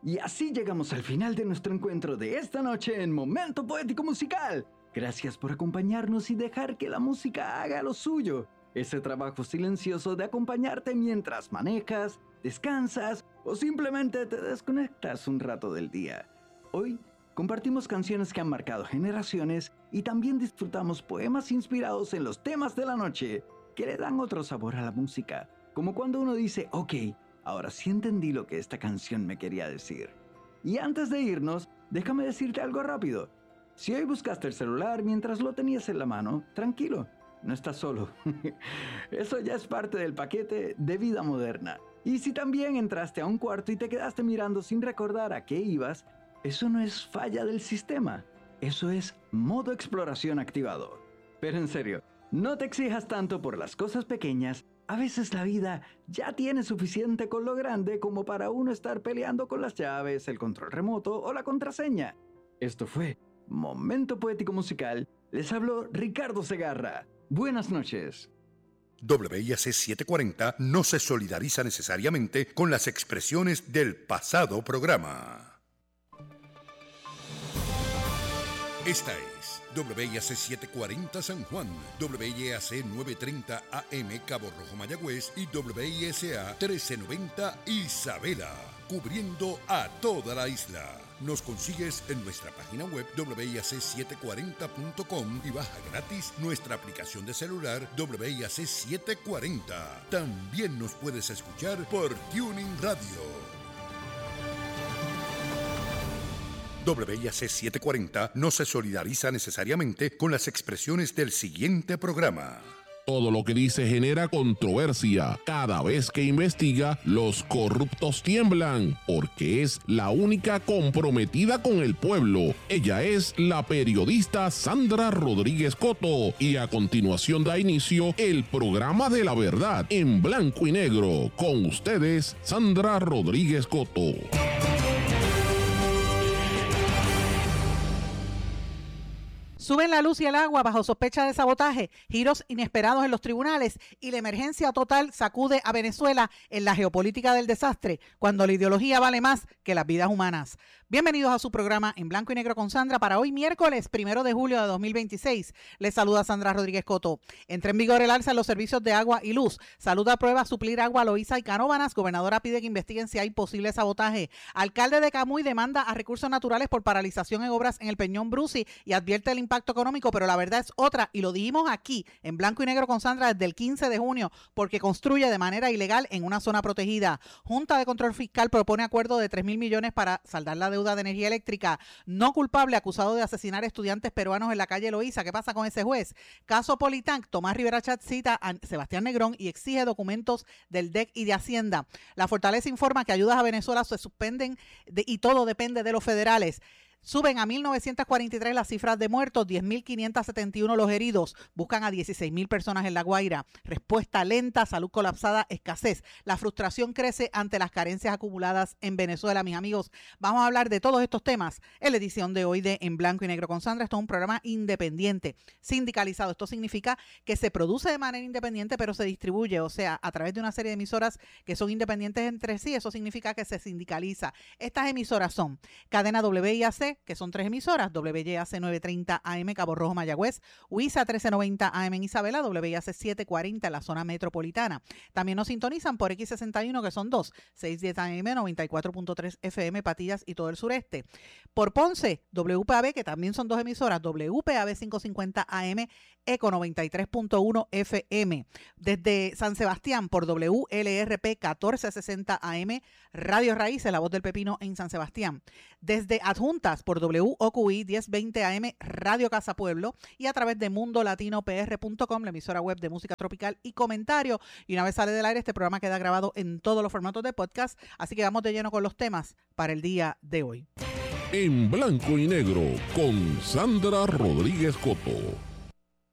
Y así llegamos al final de nuestro encuentro de esta noche en Momento Poético Musical. Gracias por acompañarnos y dejar que la música haga lo suyo. Ese trabajo silencioso de acompañarte mientras manejas, descansas o simplemente te desconectas un rato del día. Hoy compartimos canciones que han marcado generaciones y también disfrutamos poemas inspirados en los temas de la noche que le dan otro sabor a la música. Como cuando uno dice, ok, ahora sí entendí lo que esta canción me quería decir. Y antes de irnos, déjame decirte algo rápido. Si hoy buscaste el celular mientras lo tenías en la mano, tranquilo, no estás solo. Eso ya es parte del paquete de vida moderna. Y si también entraste a un cuarto y te quedaste mirando sin recordar a qué ibas, eso no es falla del sistema. Eso es modo exploración activado. Pero en serio, no te exijas tanto por las cosas pequeñas. A veces la vida ya tiene suficiente con lo grande como para uno estar peleando con las llaves, el control remoto o la contraseña. Esto fue Momento Poético Musical. Les habló Ricardo Segarra. Buenas noches. WIAC 740 no se solidariza necesariamente con las expresiones del pasado programa. Esta es WIAC 740 San Juan, WIAC 930 AM Cabo Rojo Mayagüez y WISA 1390 Isabela, cubriendo a toda la isla. Nos consigues en nuestra página web WIAC740.com y baja gratis nuestra aplicación de celular WIAC 740. También nos puedes escuchar por Tuning Radio. WIAC 740 no se solidariza necesariamente con las expresiones del siguiente programa. Todo lo que dice genera controversia. Cada vez que investiga, los corruptos tiemblan, porque es la única comprometida con el pueblo. Ella es la periodista Sandra Rodríguez Coto. Y a continuación da inicio el programa de la verdad en blanco y negro. Con ustedes, Sandra Rodríguez Coto. Suben la luz y el agua bajo sospecha de sabotaje, giros inesperados en los tribunales y la emergencia total sacude a Venezuela en la geopolítica del desastre, cuando la ideología vale más que las vidas humanas. Bienvenidos a su programa En Blanco y Negro con Sandra para hoy miércoles 1 de julio de 2026. Les saluda Sandra Rodríguez Coto. Entra en vigor el alza en los servicios de agua y luz. Salud aprueba suplir agua a Loíza y Canóvanas. Gobernadora pide que investiguen si hay posible sabotaje. Alcalde de Camuy demanda a Recursos Naturales por paralización en obras en el Peñón Brusi y advierte el impacto económico, pero la verdad es otra y lo dijimos aquí en Blanco y Negro con Sandra desde el 15 de junio porque construye de manera ilegal en una zona protegida. Junta de Control Fiscal propone acuerdo de 3,000 millones para saldar la deuda de energía eléctrica. No culpable acusado de asesinar estudiantes peruanos en la calle Loíza. ¿Qué pasa con ese juez? Caso Politank. Tomás Rivera Chat cita a Sebastián Negrón y exige documentos del DEC y de Hacienda. La Fortaleza informa que ayudas a Venezuela se suspenden y todo depende de los federales. Suben a 1.943 las cifras de muertos, 10.571 los heridos. Buscan a 16,000 personas en La Guaira. Respuesta lenta, salud colapsada, escasez. La frustración crece ante las carencias acumuladas en Venezuela. Mis amigos, vamos a hablar de todos estos temas en la edición de hoy de En Blanco y Negro con Sandra. Esto es un programa independiente, sindicalizado. Esto significa que se produce de manera independiente, pero se distribuye, o sea, a través de una serie de emisoras que son independientes entre sí. Eso significa que se sindicaliza. Estas emisoras son Cadena WIAC, que son 3 emisoras, WIAC 930 AM Cabo Rojo Mayagüez, WISA 1390 AM en Isabela, WIAC 740 en la zona metropolitana. También nos sintonizan por X61, que son 2, 610 AM, 94.3 FM, Patillas y todo el sureste. Por Ponce, WPAB, que también son 2 emisoras, WPAB 550 AM, ECO 93.1 FM. Desde San Sebastián, por WLRP 1460 AM, Radio Raíces, la voz del pepino en San Sebastián. Desde Adjuntas, por WOQI 1020 AM, Radio Casa Pueblo, y a través de mundolatinopr.com, la emisora web de música tropical y comentario. Y una vez sale del aire, este programa queda grabado en todos los formatos de podcast, así que vamos de lleno con los temas para el día de hoy. En Blanco y Negro con Sandra Rodríguez Coto.